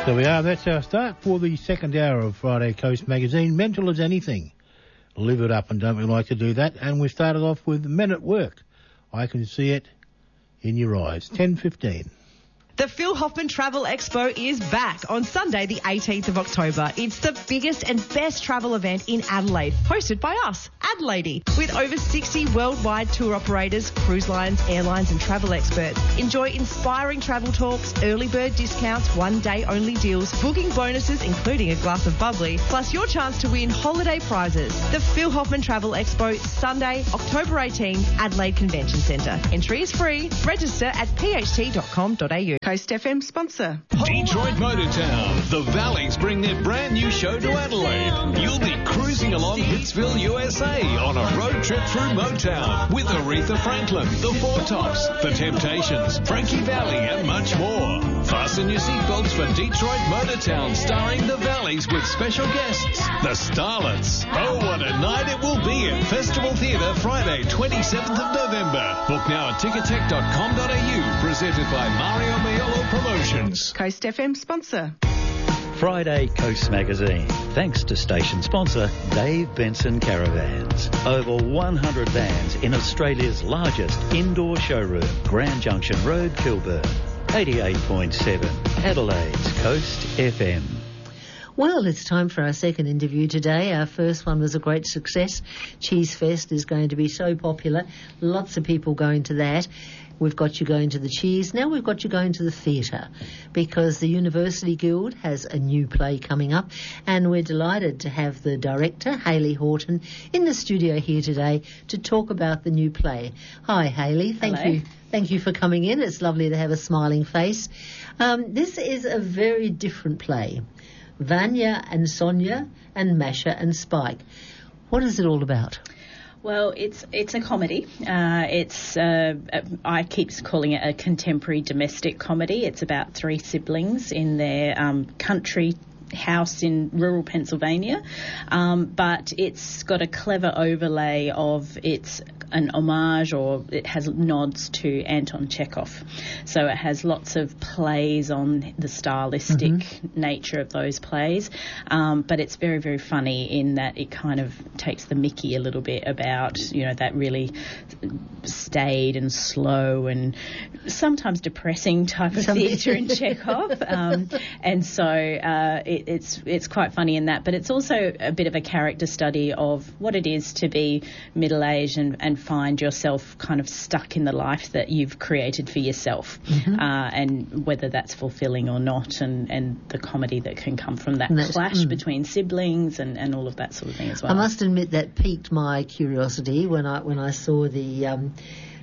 There we are. That's our start for the second hour of Friday Coast Magazine. Mental as anything. Live it up, and don't we like to do that? And we started off with Men at Work. I can see it in your eyes. 10:15. The Phil Hoffman Travel Expo is back on Sunday, the 18th of October. It's the biggest and best travel event in Adelaide, hosted by us, Adelaide, with over 60 worldwide tour operators, cruise lines, airlines and travel experts. Enjoy inspiring travel talks, early bird discounts, one-day only deals, booking bonuses including a glass of bubbly, plus your chance to win holiday prizes. The Phil Hoffman Travel Expo, Sunday, October 18, Adelaide Convention Centre. Entry is free. Register at pht.com.au. Coast FM sponsor. Detroit Motortown. The Valleys bring their brand new show to Adelaide. You'll be cruising along Hitsville, USA on a road trip through Motown with Aretha Franklin, The Four Tops, The Temptations, Frankie Valli and much more. Fasten your seatbelts for Detroit Motortown starring The Valleys with special guests, The Starlets. Oh, what a night it will be at Festival Theatre Friday 27th of November. Book now at tickettech.com.au, presented by Mario Maiolo Promotions. Coast FM sponsor. Friday Coast Magazine. Thanks to station sponsor Dave Benson Caravans. Over 100 vans in Australia's largest indoor showroom, Grand Junction Road, Kilburn. 88.7 Adelaide's Coast FM. Well, it's time for our second interview today. Our first one was a great success. Cheese Fest is going to be so popular. Lots of people going to that. We've got you going to the Cheese. Now we've got you going to the theatre because the University Guild has a new play coming up, and we're delighted to have the director, Hayley Horton, in the studio here today to talk about the new play. Hi, Hayley. Thank you. Thank you for coming in. It's lovely to have a smiling face. This is a very different play. Vanya and Sonia and Masha and Spike. What is it all about? Well, it's a comedy. I keep calling it a contemporary domestic comedy. It's about three siblings in their country house in rural Pennsylvania, but it's got a clever overlay of it's an homage, or it has nods to Anton Chekhov. So it has lots of plays on the stylistic nature of those plays, but it's very, very funny in that it kind of takes the mickey a little bit about, you know, that really staid and slow and sometimes depressing type of theatre in Chekhov. And so it's quite funny in that, but it's also a bit of a character study of what it is to be middle-aged and find yourself kind of stuck in the life that you've created for yourself, and whether that's fulfilling or not, and the comedy that can come from that clash between siblings and all of that sort of thing as well. I must admit that piqued my curiosity when I saw the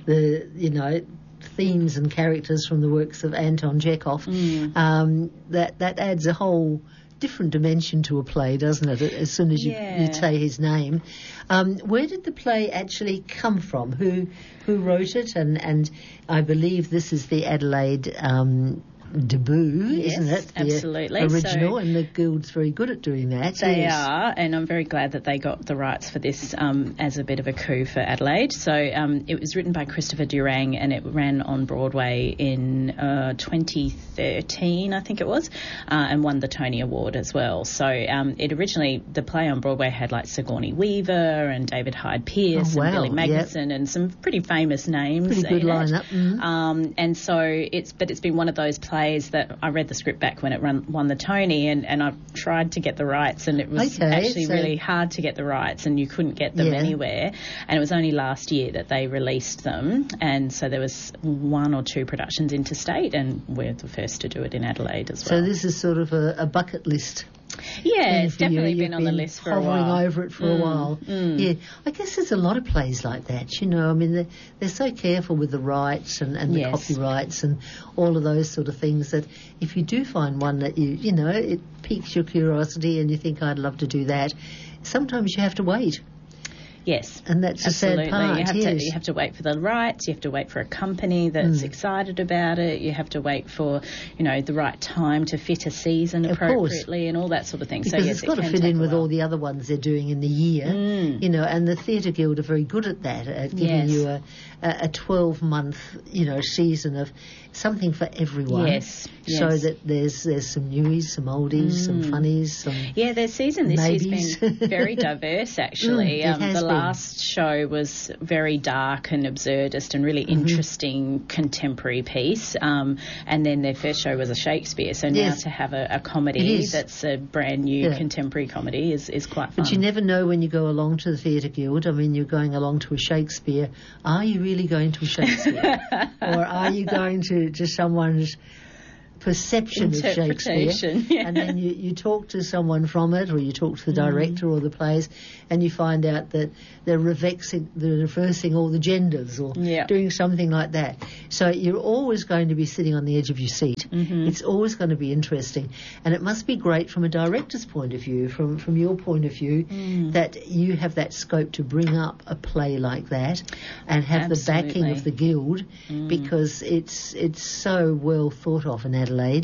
themes and characters from the works of Anton Chekhov. That adds a whole different dimension to a play, doesn't it, as soon as you say his name. Where did the play actually come from? Who wrote it? And I believe this is the Adelaide debut, isn't it? The absolutely. Original, and the Guild's very good at doing that. They are, and I'm very glad that they got the rights for this as a bit of a coup for Adelaide. So it was written by Christopher Durang, and it ran on Broadway in 2013, I think it was, and won the Tony Award as well. So it originally, the play on Broadway had like Sigourney Weaver and David Hyde Pierce and Billy Magnuson and some pretty famous names. Pretty good lineup. And so it's been one of those plays that I read the script back when it won the Tony, and I tried to get the rights, and it was really hard to get the rights, and you couldn't get them anywhere. And it was only last year that they released them, and so there was one or two productions interstate, and we're the first to do it in Adelaide as well. So this is sort of a bucket list. Yeah, it's definitely been on the list for a while. Hovering over it for a while. Yeah, I guess there's a lot of plays like that, you know. I mean, they're so careful with the rights and the copyrights and all of those sort of things that if you do find one that you know, it piques your curiosity and you think, I'd love to do that, sometimes you have to wait. Yes. And that's absolutely. a sad part, You have to wait for the rights, you have to wait for a company that's excited about it, you have to wait for, the right time to fit a season appropriately and all that sort of thing. Because so, it's got to fit in with all the other ones they're doing in the year, and the Theatre Guild are very good at that, at giving you a 12-month, season of something for everyone. Yes. So that there's some newies, some oldies, some funnies, some their season this year's been very diverse, actually. The last show was very dark and absurdist and really interesting contemporary piece. And then their first show was a Shakespeare. So now to have a comedy that's a brand new contemporary comedy is quite fun. But you never know when you go along to the Theatre Guild. I mean, you're going along to a Shakespeare. Are you really going to a Shakespeare? Or are you going to someone's perception of Shakespeare, and then you talk to someone from it, or you talk to the director or the plays, and you find out that they're reversing all the genders or doing something like that. So you're always going to be sitting on the edge of your seat. It's always going to be interesting, and it must be great from a director's point of view, from your point of view, that you have that scope to bring up a play like that and have the backing of the Guild, because it's so well thought of in Adelaide,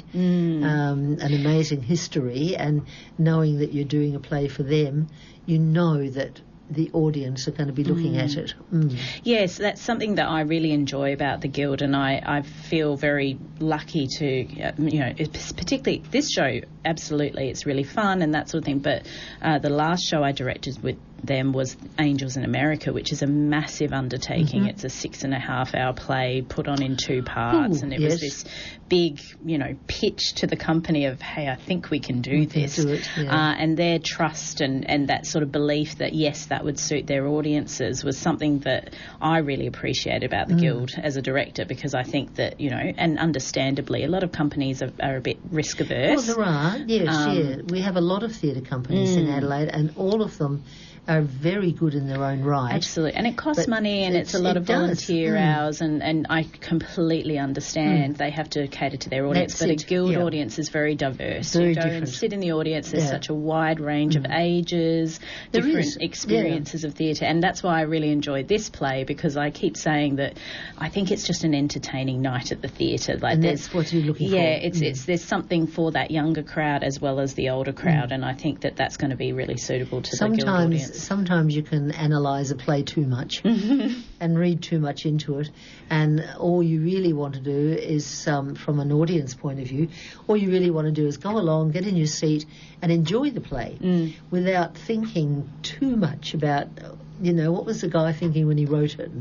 an amazing history, and knowing that you're doing a play for them, you know that the audience are going to be looking at it. Yes, that's something that I really enjoy about the Guild, and I feel very lucky to, particularly this show, absolutely, it's really fun and that sort of thing, but the last show I directed with them was Angels in America, which is a massive undertaking. It's a 6.5-hour play put on in 2 parts, and it was this big, pitch to the company of, hey, I think we can do this. And their trust and that sort of belief that, yes, that would suit their audiences was something that I really appreciate about the Guild as a director, because I think that, and understandably, a lot of companies are a bit risk averse. Well, there are, yes, We have a lot of theatre companies in Adelaide, and all of them are very good in their own right. Absolutely. And it costs money, and it's a lot of volunteer hours, and I completely understand they have to cater to their audience. But a Guild audience is very diverse. Very you go different. and sit in the audience, there's such a wide range of ages, different experiences of theatre, and that's why I really enjoyed this play, because I keep saying that I think it's just an entertaining night at the theatre. And that's what you're looking for. Yeah, there's something for that younger crowd as well as the older crowd, and I think that that's going to be really suitable to the Guild audience. Sometimes you can analyse a play too much and read too much into it, and all you really want to do is, from an audience point of view, all you really want to do is go along, get in your seat and enjoy the play without thinking too much about, what was the guy thinking when he wrote it?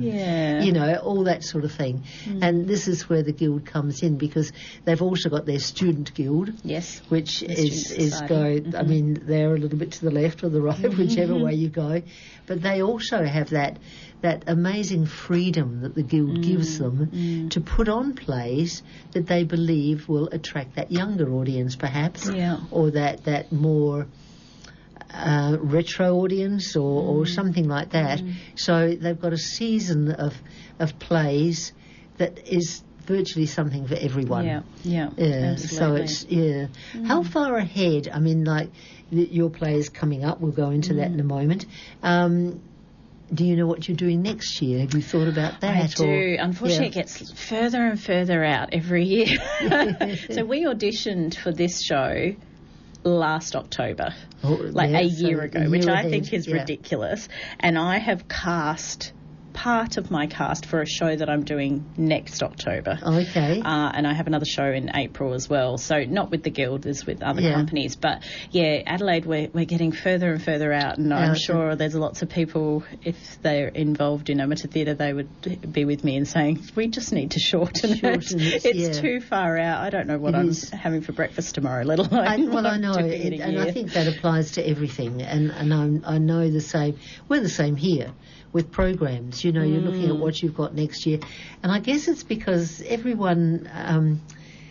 All that sort of thing. And this is where the Guild comes in, because they've also got their student guild, which is going, I mean, they're a little bit to the left or the right, whichever way you go, but they also have that amazing freedom that the Guild gives them to put on plays that they believe will attract that younger audience, perhaps, or that more retro audience or something like that. So they've got a season of plays that is virtually something for everyone. So it's How far ahead? I mean, like your play is coming up. We'll go into that in a moment. Do you know what you're doing next year? Have you thought about that? I do. Unfortunately, it gets further and further out every year. So we auditioned for this show last October, a year ago, which I think is ridiculous. And I have cast part of my cast for a show that I'm doing next October. Okay. And I have another show in April as well. So not with the Guild, it's with other companies. But Adelaide, we're getting further and further out, and I'm sure there's lots of people, if they're involved in amateur theatre, they would be with me and saying, we just need to shorten it. It's too far out. I don't know what I'm having for breakfast tomorrow, let alone I know, and I think that applies to everything. And I know the same. We're the same here with programs. You're looking at what you've got next year. And I guess it's because everyone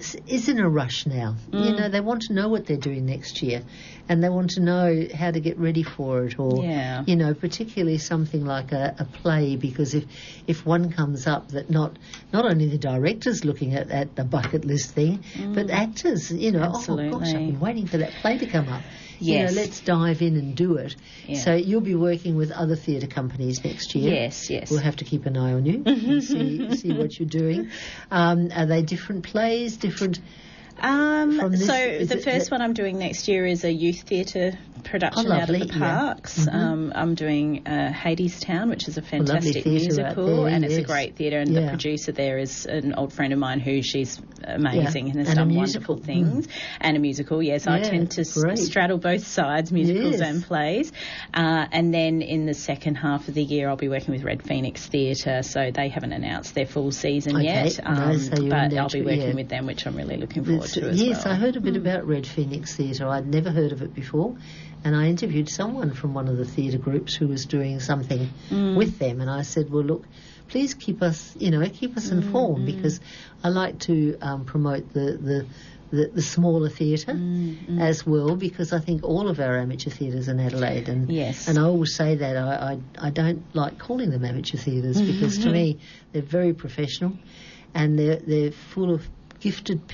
is in a rush now. You know, they want to know what they're doing next year, and they want to know how to get ready for it, or you know, particularly something like a play, because if one comes up that not only the director's looking at the bucket list thing, but actors, you know, Absolutely. oh gosh, I've been waiting for that play to come up. Yes. You know, let's dive in and do it. Yeah. So you'll be working with other theatre companies next year. Yes. We'll have to keep an eye on you and see what you're doing. Are they different plays, different... So the first one I'm doing next year is a youth theatre production out of the parks. I'm doing Hadestown, which is a fantastic musical, and it's a great theatre, and the producer there is an old friend of mine who she's amazing and has done wonderful things. And a musical, yes. I tend to straddle both sides, musicals and plays. And then in the second half of the year I'll be working with Red Phoenix Theatre, so they haven't announced their full season yet, but I'll be working with them, which I'm really looking forward to as well. Yes, I heard a bit about Red Phoenix Theatre. I'd never heard of it before, and I interviewed someone from one of the theatre groups who was doing something with them, and I said, well, look, please keep us informed, because I like to promote the smaller theatre as well, because I think all of our amateur theatres in Adelaide, and I always say that I don't like calling them amateur theatres, because to me they're very professional, and they're full of gifted